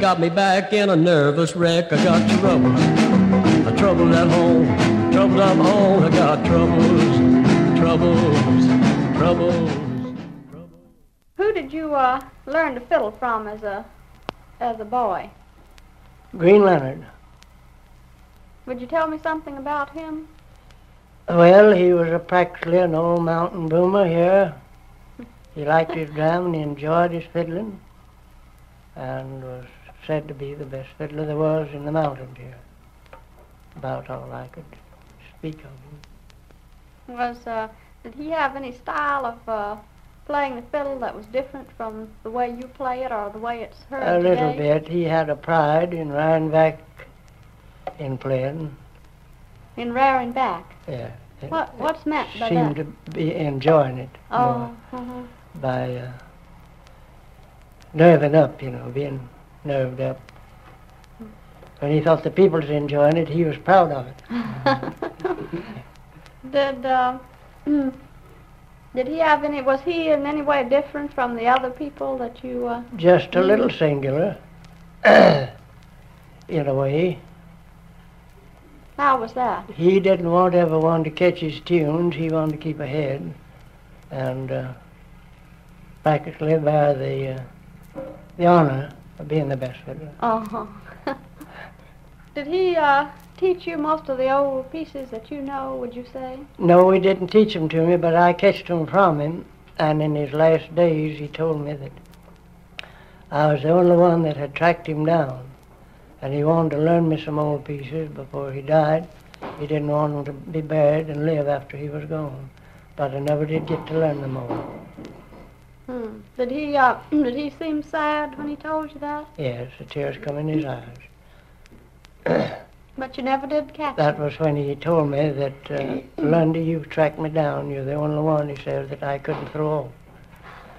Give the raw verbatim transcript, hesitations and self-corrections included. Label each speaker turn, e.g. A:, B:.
A: got me back in a nervous wreck. I got trouble, a trouble at home, trouble at home. I got troubles, troubles, troubles.
B: Who did you uh, learn to fiddle from as a as a boy?
C: Green Leonard.
B: Would you tell me something about him?
C: Well, he was a practically an old mountain boomer here. He liked his drum and he enjoyed his fiddling, and was said to be the best fiddler there was in the mountains here. About all I could speak of him.
B: Was uh, did he have any style of uh, playing the fiddle that was different from the way you play it or the way it's heard
C: A
B: today?
C: little bit. He had a pride in riding back in playing.
B: In rearing back?
C: Yeah.
B: What What's meant by
C: seemed
B: that?
C: to be enjoying it
B: Oh,
C: more
B: uh-huh.
C: by uh, nerving up, you know, being nerved up. When he thought the people was enjoying it, he was proud of it.
B: Did uh, did he have any? Was he in any way different from the other people that you? Uh,
C: Just a
B: knew?
C: little singular, in a way.
B: How was that?
C: He didn't want everyone to catch his tunes. He wanted to keep ahead, and uh, practically bear the uh, the honor of being the best fiddler.
B: Uh-huh. Did he uh, teach you most of the old pieces that you know, would you say?
C: No, he didn't teach them to me, but I catched them from him, and in his last days he told me that I was the only one that had tracked him down, and he wanted to learn me some old pieces before he died. He didn't want them to be buried and live after he was gone, but I never did get to learn them all.
B: Hmm. Did he uh, did he seem sad when he told you that?
C: Yes, the tears come in his eyes.
B: But you never did catch
C: That
B: him.
C: was when he told me that, uh, Lundy, you've tracked me down. You're the only one, he says, that I couldn't throw off.